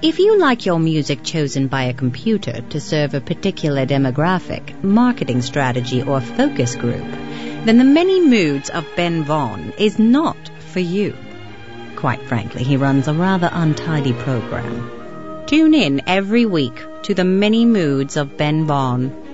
If you like your music chosen by a computer to serve a particular demographic, marketing strategy, or focus group, then The Many Moods of Ben Vaughn is not for you. Quite frankly, he runs a rather untidy program. Tune in every week to The Many Moods of Ben Vaughn.